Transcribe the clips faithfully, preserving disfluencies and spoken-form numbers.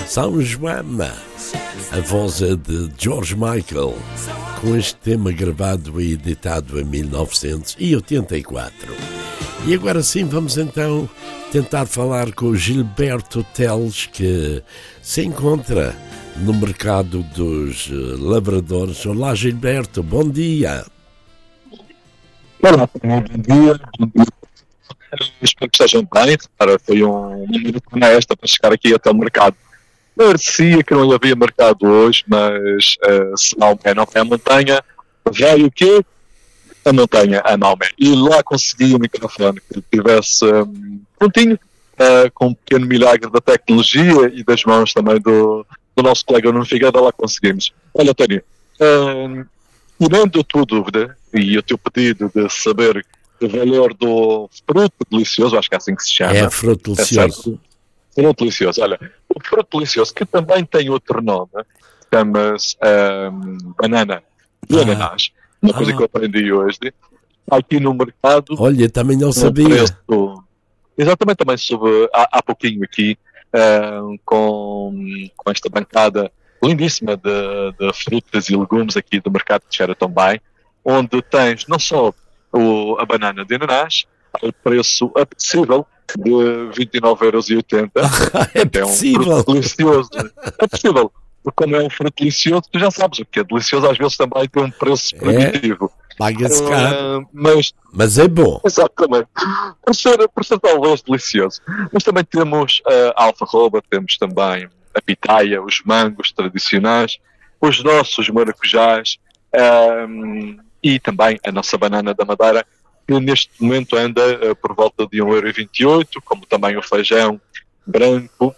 São Joana, a voz é de George Michael, com este tema gravado e editado em mil novecentos e oitenta e quatro. E agora sim vamos então tentar falar com o Gilberto Teles, que se encontra no mercado dos lavradores. Olá, Gilberto, bom dia. Olá, bom dia. Bom dia. Espero que estejam bem. Para, foi um minuto como esta para chegar aqui até o mercado. Parecia que não havia mercado hoje, mas uh, se Maomé não é a montanha, veio o quê? A montanha a Maomé. E lá consegui um microfone que tivesse um, prontinho, uh, com um pequeno milagre da tecnologia e das mãos também do, do nosso colega Nuno Figueiredo, lá conseguimos. Olha, Tânia, uh, tirando a tua dúvida e o teu pedido de saber o valor do fruto delicioso, acho que é assim que se chama. É fruto delicioso. É fruto delicioso, olha, o fruto delicioso, que também tem outro nome, chama-se um, banana de ananás, ah. uma coisa ah. que eu aprendi hoje, aqui no mercado. Olha, também não sabia. Preço, exatamente, também soube há, há pouquinho aqui, um, com, com esta bancada lindíssima de, de frutas e legumes aqui do mercado de Sheraton Bay, onde tens não só o, a banana de ananás, ao preço apetecível de vinte e nove euros e oitenta. É possível. É um fruto delicioso. É possível. Porque como é um fruto delicioso, tu já sabes o que é delicioso, às vezes também tem um preço proibitivo. É, paga-se caro. Uh, mas, mas é bom. Exatamente. Por ser, por ser talvez delicioso. Mas também temos a alfarroba, temos também a pitaia, os mangos tradicionais, os nossos maracujás, um, e também a nossa banana da Madeira, que neste momento anda uh, por volta de um euro e vinte e oito, como também o feijão branco,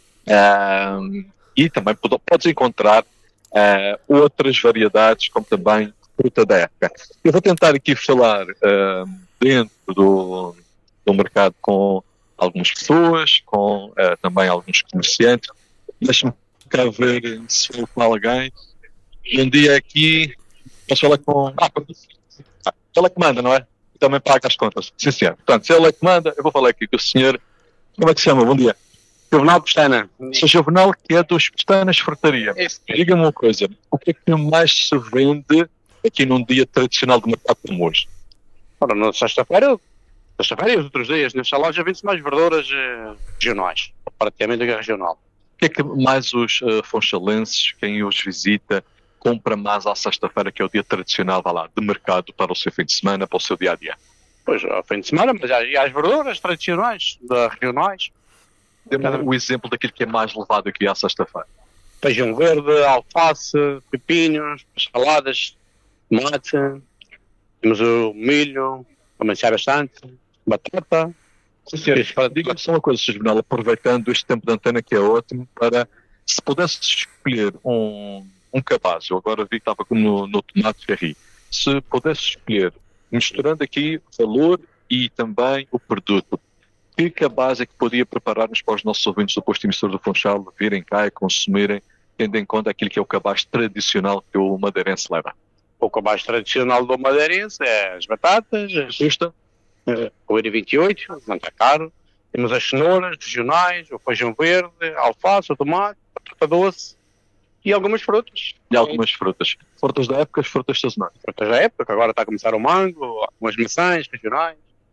uh, e também pod- podes encontrar uh, outras variedades, como também fruta da época. Eu vou tentar aqui falar uh, dentro do, do mercado com algumas pessoas, com uh, também alguns comerciantes. Deixa-me cá ver se falo com alguém. Um dia aqui, posso falar com... Ah, com... Ah, ele é que manda, não é? Também paga as contas. Sim, senhor. Portanto, se ele é que manda, eu vou falar aqui com o senhor. Como é que se chama? Bom dia. Juvenal Pestana. Sou Juvenal, que é dos Pestanas Frutaria. Diga-me uma coisa, o que é que mais se vende aqui num dia tradicional do mercado como hoje? Ora, na sexta-feira, sexta-feira e os outros dias, nesta loja vende-se mais verduras eh, regionais, praticamente regional. O que é que mais os uh, fonchalenses, quem os visita, compra mais à sexta-feira, que é o dia tradicional, vá lá, de mercado para o seu fim de semana, para o seu dia-a-dia? Pois, ao fim de semana, mas há, há as verduras tradicionais, da, regionais. Dê-me Cada... o exemplo daquilo que é mais levado aqui à sexta-feira. Feijão verde, alface, pepinos, saladas, tomate, temos o milho, também sai bastante, batata. Sim, senhor. Diga-me só uma coisa, senhor Juvenal, aproveitando este tempo de antena que é ótimo, para, se pudesse escolher um... um cabaz, eu agora vi que estava como no, no tomate cherry. Se pudesse escolher, misturando aqui valor e também o produto, que cabaz é que podia preparar-nos para os nossos ouvintes do posto emissor do Funchal virem cá e consumirem, tendo em conta aquilo que é o cabaz tradicional que o madeirense leva? O cabaz tradicional do madeirense é as batatas, as custa, o euro e vinte e oito, não está caro. Temos as cenouras regionais, o feijão verde, a alface, o tomate, a batata doce, e algumas frutas. E algumas frutas. Frutas da época, as frutas sazonais. Frutas da época, agora está a começar o mango, algumas maçãs regionais.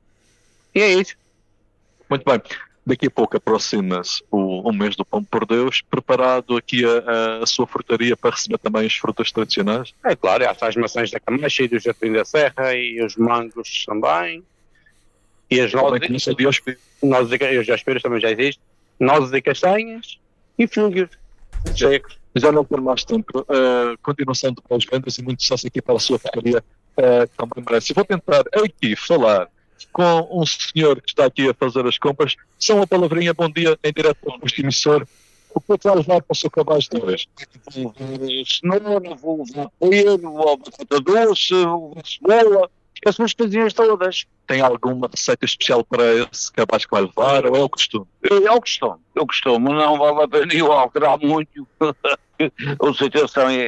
E é isso. Muito bem. Daqui a pouco aproxima-se o, o mês do Pão por Deus, preparado aqui a, a, a sua frutaria para receber também as frutas tradicionais? É claro, há as maçãs da Camacha e do Jardim da Serra e os mangos também. E as nozes e os jasperos também já existem. Nozes e castanhas e fungos secos. Já não por mais tempo, uh, continuação de pós-vendas e muito sucesso aqui para a sua frutaria, uh, também merece. Vou tentar aqui falar com um senhor que está aqui a fazer as compras. Só uma palavrinha, bom dia, em direto para o posto emissor. O que é que vai levar para o seu cabaz de hoje? Vou levar cenoura, vou levar coelho, vou levar batata doce, vou levar cebola, essas coisinhas todas. Tem alguma receita especial para esse cabaz que vai levar, ou é o costume? É o costume, é o costume, não vale a pena eu alterar muito. A situação é esta.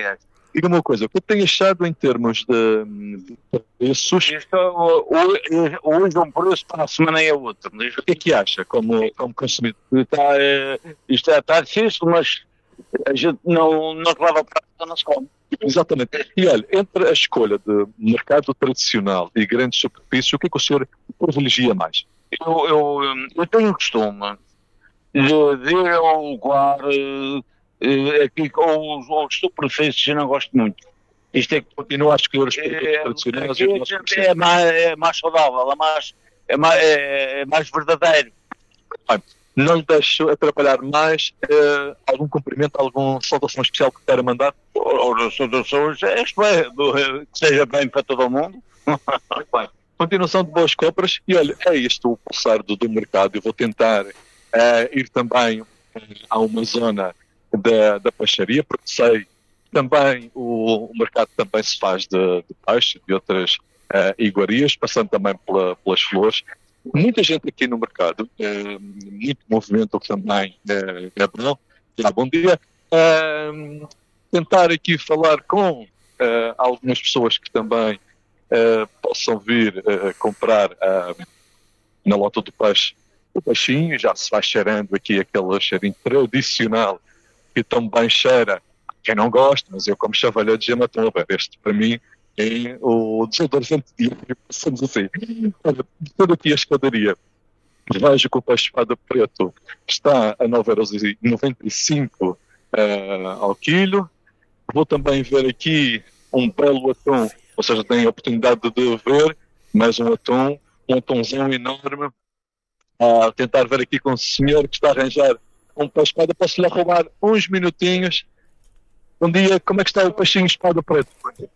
Diga-me uma coisa, o que tem achado em termos de, de preços? Isto, o- o- hoje um preço, para a semana é outro. O que é que acha como, como consumidor? Está, eh, isto é, está difícil, mas a gente não, não se leva para casa, não se come. Exatamente. E olha, entre a escolha de mercado tradicional e grandes superfícies, o que é que o senhor privilegia mais? Eu, eu, eu tenho o costume de, de ir ao lugar eh, eh, aqui com os, os superfícies, eu não gosto muito. Isto é que Continua a escolher os produtos é, tradicionais aqui e os a nossos gente comerciais. é mais, é mais saudável, é mais, é mais, é, é mais verdadeiro. Bem, não lhe deixo atrapalhar mais. eh, algum cumprimento, alguma saudação especial que queira mandar? Ora, saudações, é isto é, do- é, que seja bem para todo o mundo. Muito bem. Continuação de boas compras. E olha, é isto o pulsar do, do mercado. Eu vou tentar eh, ir também eh, a uma zona da, da peixaria, porque sei também o, o mercado também se faz de, de peixe, de outras eh, iguarias, passando também pela- pelas flores. Muita gente aqui no mercado, eh, muito movimento também, eh, é bom. Já, bom dia. Eh, tentar aqui falar com eh, algumas pessoas que também eh, possam vir eh, comprar eh, na lota do peixe o peixinho, já se vai cheirando aqui aquele cheirinho tradicional que também cheira quem não gosta, mas eu como chavalha de gema estou a ver. Este para mim é o desodorante diário, passamos assim. Olha, toda aqui a escadaria, vejo que o peixe espada preto está a nove euros e noventa e cinco eh, ao quilo. Vou também ver aqui um belo atum, ou seja, tenho a oportunidade de ver mais um atum, um atumzão enorme. A tentar ver aqui com o senhor que está a arranjar um peixe espada. Posso lhe roubar uns minutinhos? Bom dia, como é que está o peixinho espada preto?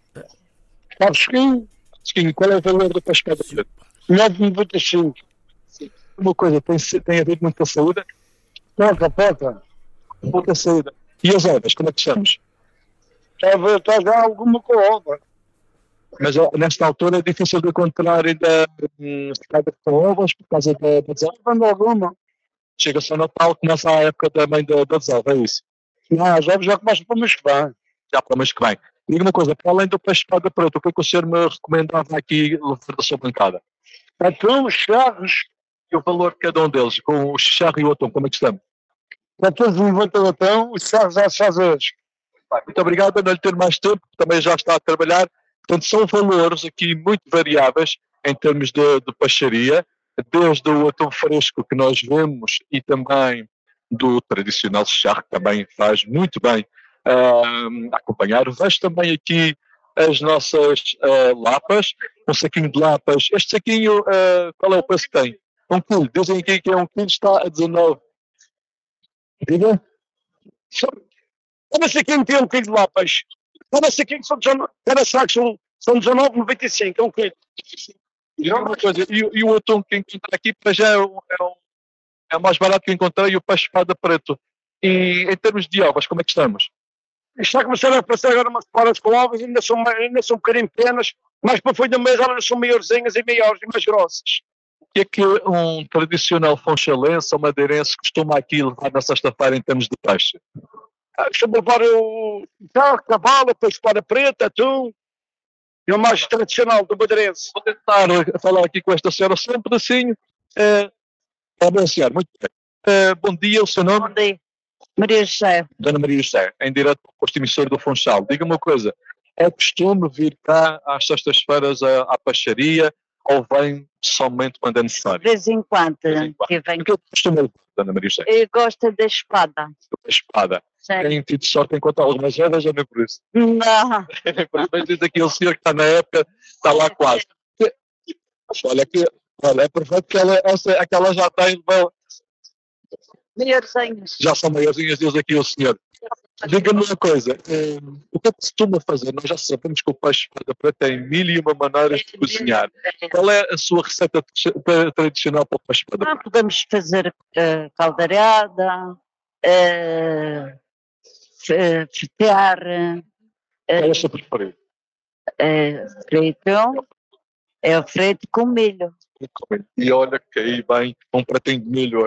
Está fresquinho? Fresquinho, qual é o valor do peixe espada preto? nove vírgula noventa e cinco. Uma coisa, tem, tem a ver com muita saúde? Pouca, pouca. Pouca saúde. E as ovas, como é que estamos? Está já alguma coisa. Mas ó, nesta altura é difícil de encontrar ainda hum, espada com ovas por causa da, da desalva. Quando alguma. Chega-se ao Natal, começa a época também da, da desalva, é isso? Não, as ovos já começam para o mês que vem. Já para o mês que vem. Diga uma coisa, para além do peixe espada preto, o que é que o senhor me recomendava aqui levar da sua bancada? Atum, charros, E o valor de cada um deles, com o chicharro e o atum, como é que estamos? catorze vírgula noventa o atum, os charros às chazeiras. Muito obrigado, a não lhe ter mais tempo, também já está a trabalhar. Portanto, são valores aqui muito variáveis em termos de, de peixaria, desde o atum fresco que nós vemos e também do tradicional chicharro, que também faz muito bem uh, acompanhar. Vejo também aqui as nossas uh, lapas, um saquinho de lapas. Este saquinho, uh, qual é o preço que tem? Um quilo. Dizem aqui que é um quilo, está a dezanove. Diga? Cada saquinho tem um quilo de lápis. Cada saquinho são dezanove, cada saco são, são dezanove vírgula noventa e cinco, é um quilo. E, uma coisa, e, e o atum que encontrei aqui para já é o, é, o, é o mais barato que encontrei, o peixe espada preto. E em termos de ovas, como é que estamos? Está a começar a aparecer agora umas paras com ovos, ainda são, ainda são um bocadinho pequenas, mas para o fim da mês elas são maiorzinhas e maiores e mais grossas. O que é que um tradicional fonchalense ou madeirense costuma aqui levar na sexta-feira em termos de peixe? Costumo levar o carro, cavalo, peixe espada preta, atum, e o mais tradicional do madeirense. Vou tentar falar aqui com esta senhora só um pedacinho. É, é bem, senhora, muito bem. É, bom dia, o seu nome? Bom dia. Maria José. Dona Maria José, em direto para o posto emissor do Funchal. Diga-me uma coisa, é costume vir cá às sextas-feiras à, à peixaria ou vem somente quando é necessário? De vez em quando, vez em quando. que vem. O que é que costuma levar, Dona Maria José? Eu gosto da espada. A espada. Sim. Tem tido sorte em encontrar algumas ervas ou nem por isso? Não. Mas diz aqui o senhor que está na época, está lá quase. Olha, que, olha é perfeito que ela, essa, aquela já tem, Melhorzinhos. já são maiorzinhas, diz aqui o senhor. Diga-me uma coisa, eh, o que é que se costuma fazer? Nós já sabemos que o peixe espada preta tem mil e uma maneiras de cozinhar. Qual é a sua receita tra- tradicional para o peixe espada Não preta? podemos fazer uh, caldeirada, uh, fritar, Qual é o seu preferido? uh, frito, é o frito com milho. E olha que aí bem um pratinho de milho hoje.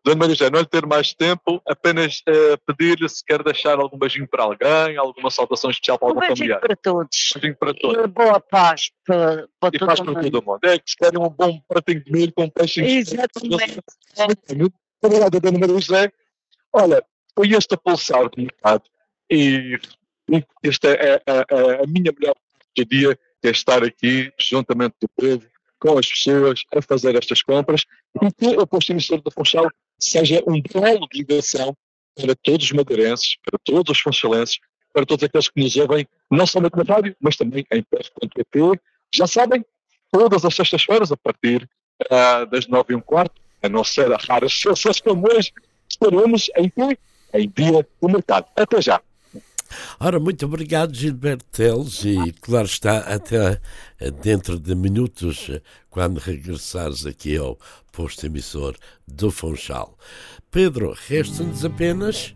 Dona Maria José, não lhe ter mais tempo, apenas uh, pedir-lhe se quer deixar algum beijinho para alguém, alguma saudação especial para Um algum beijinho familiar. para todos. Um beijinho para todos. E boa paz para, para E todo faz o para mundo. todo o mundo. É que se querem um bom pratinho de milho com um peixe. Exatamente. Muito obrigado, Dona Maria José. Olha, foi este a pulsar do mercado e esta é a, a, a minha melhor parte do dia, que é estar aqui juntamente do povo, com as pessoas, a fazer estas compras e que o posto emissor da Funchal seja um polo de ligação para todos os madeirenses, para todos os funchalenses, para todos aqueles que nos ouvem, não somente na rádio, mas também em P F ponto P T. Já sabem, todas as sextas-feiras, a partir uh, das nove e um quarto, a não ser a raras exceções como hoje, estaremos em quê? Em Dia do Mercado. Até já. Ora, muito obrigado, Gilberto Teles, e claro está, até dentro de minutos, quando regressares aqui ao posto emissor do Funchal. Pedro, resta-nos apenas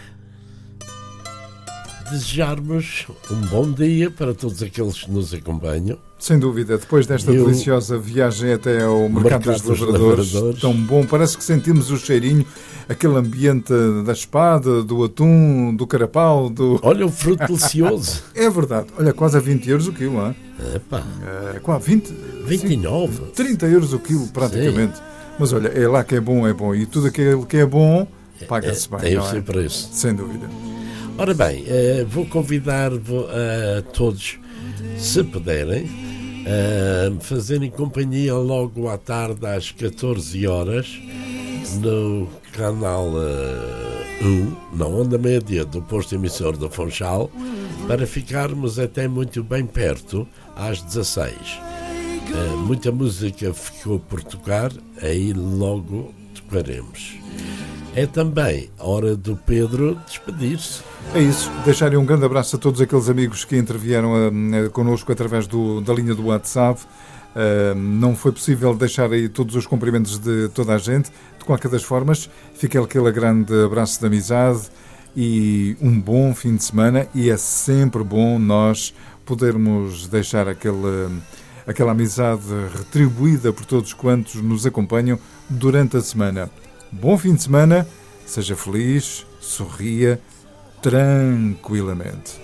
desejarmos um bom dia para todos aqueles que nos acompanham. Sem dúvida, depois desta Eu, deliciosa viagem até ao Mercado, Mercado dos, dos lavradores, Lavradores, tão bom, parece que sentimos o cheirinho, aquele ambiente da espada, do atum, do carapau, do... Olha o fruto delicioso. É verdade, olha, quase a vinte euros o quilo, não é? Epá, É, quase vinte, vinte e nove. sim, trinta euros o quilo, praticamente. Sim. Mas olha, é lá que é bom, é bom, e tudo aquilo que é bom, paga-se bem, tem não o é? seu preço. Sem dúvida. Ora bem, eh, vou convidar a todos, se puderem, a fazerem companhia logo à tarde às catorze horas no canal uh, um, na onda média do posto emissor do Funchal, para ficarmos até muito bem perto às dezasseis. Uh, muita música ficou por tocar, aí logo tocaremos. É também hora do Pedro despedir-se. É isso, deixarem um grande abraço a todos aqueles amigos que intervieram uh, connosco através do, da linha do WhatsApp. Uh, não foi possível deixar aí todos os cumprimentos de toda a gente. De qualquer das formas, fica aquele grande abraço de amizade e um bom fim de semana. E é sempre bom nós podermos deixar aquele, aquela amizade retribuída por todos quantos nos acompanham durante a semana. Bom fim de semana, seja feliz, sorria tranquilamente.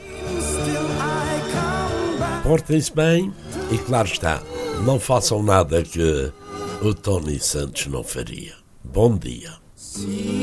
Portem-se bem e, claro está, não façam nada que o Tony Santos não faria. Bom dia.